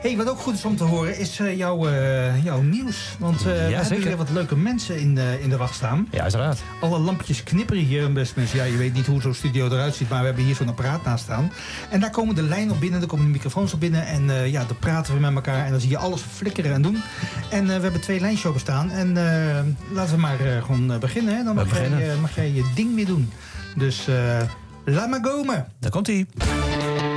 Hey, wat ook goed is om te horen is jouw nieuws. Want we hebben weer wat leuke mensen in de wacht staan. Ja, uiteraard. Alle lampjes knipperen hier, beste mensen. Ja, je weet niet hoe zo'n studio eruit ziet, maar we hebben hier zo'n apparaat naast staan. En daar komen de lijnen op binnen, daar komen de microfoons op binnen. En dan praten we met elkaar en dan zie je alles flikkeren en doen. En we hebben 2 lijnshows bestaan. En laten we maar gewoon beginnen. Hè? Dan mag jij je ding weer doen. Dus laat maar komen. Daar komt-ie.